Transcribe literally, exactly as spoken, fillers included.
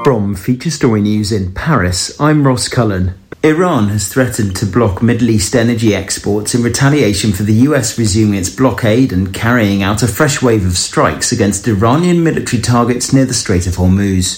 From Feature Story News in Paris, I'm Ross Cullen. Iran has threatened to block Middle East energy exports in retaliation for the U S resuming its blockade and carrying out a fresh wave of strikes against Iranian military targets near the Strait of Hormuz.